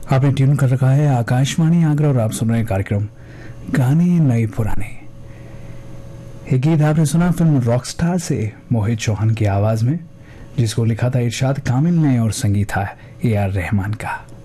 आपने ट्यून कर रखा है आकाशवाणी आगरा और आप सुन रहे हैं कार्यक्रम गाने नए पुराने। एक गीत आपने सुना फिल्म रॉकस्टार से मोहित चौहान की आवाज में, जिसको लिखा था इरशाद कामिल ने और संगीत था AR रहमान का।